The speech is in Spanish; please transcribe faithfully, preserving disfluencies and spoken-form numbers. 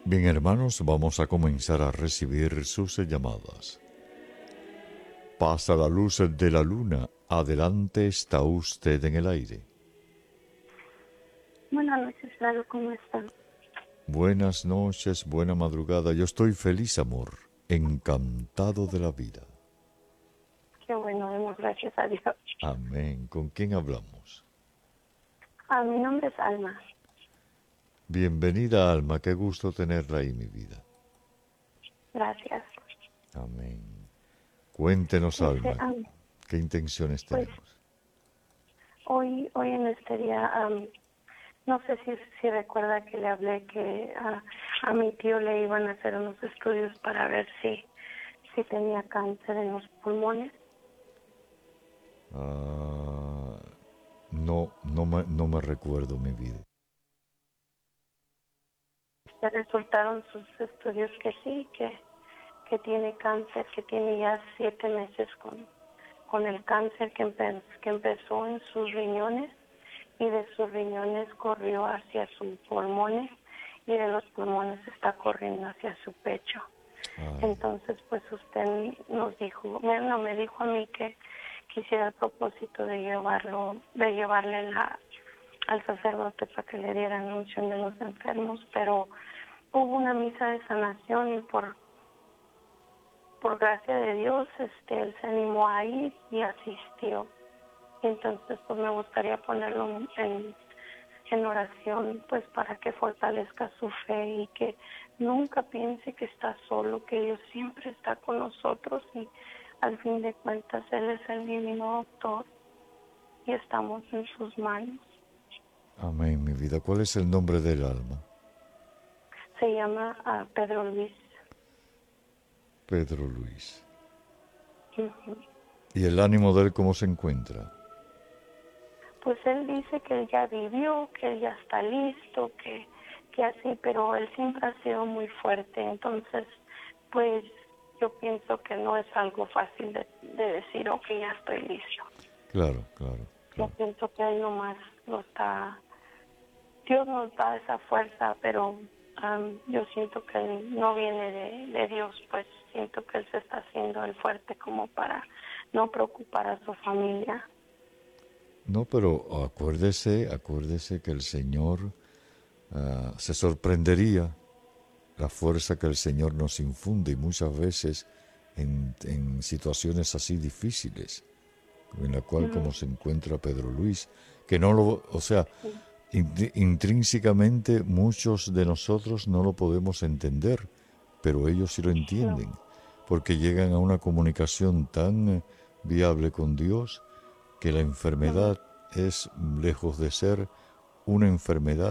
Bien, hermanos, vamos a comenzar a recibir sus llamadas. Pasa la luz de la luna. Adelante, está usted en el aire. Buenas noches, Lalo, ¿cómo están? Buenas noches, buena madrugada. Yo estoy feliz, amor, encantado de la vida. Qué bueno, demos gracias a Dios. Amén. ¿Con quién hablamos? Ah, mi nombre es Alma. Bienvenida, Alma. Qué gusto tenerla ahí, mi vida. Gracias. Amén. Cuéntenos, Este, Alma, am, ¿qué intenciones pues tenemos? hoy, hoy en este día, am, no sé si, si recuerda que le hablé que ah, a mi tío le iban a hacer unos estudios para ver si, si tenía cáncer en los pulmones. Ah, no, no me, no me recuerdo, mi vida. Ya resultaron sus estudios que sí, que, que tiene cáncer, que tiene ya siete meses con, con el cáncer que, empe- que empezó en sus riñones y de sus riñones corrió hacia sus pulmones y de los pulmones está corriendo hacia su pecho. Ay, Entonces, pues usted nos dijo, me- no me dijo a mí que quisiera el propósito de llevarlo, de llevarle la, al sacerdote para que le dieran la unción de los enfermos, pero hubo una misa de sanación y por por gracia de Dios, este, él se animó a ir y asistió. Entonces, pues me gustaría ponerlo en, en oración, pues para que fortalezca su fe y que nunca piense que está solo, que Dios siempre está con nosotros y al fin de cuentas Él es el divino doctor y estamos en sus manos. amén, mi vida. ¿Cuál es el nombre del alma? Se llama ah, Pedro Luis. Pedro Luis. Ujú. ¿Y el ánimo de él cómo se encuentra? Pues él dice que él ya vivió, que él ya está listo, que, que así, pero él siempre ha sido muy fuerte. Entonces, pues yo pienso que no es algo fácil de, de decir, ok, ya estoy listo. Claro, claro, Yo claro. pienso que él nomás lo está, Dios nos da esa fuerza, pero um, yo siento que él no viene de, de Dios, pues siento que él se está haciendo el fuerte como para no preocupar a su familia. No, pero acuérdese, acuérdese que el Señor ah, se sorprendería la fuerza que el Señor nos infunde y muchas veces en, en situaciones así difíciles, en la cual como Ujú. se encuentra Pedro Luis, que no lo, o sea, Sí, int- intrínsecamente muchos de nosotros no lo podemos entender, pero ellos sí lo no, entienden, porque llegan a una comunicación tan eh, viable con Dios que la ujú. enfermedad es, lejos de ser una enfermedad,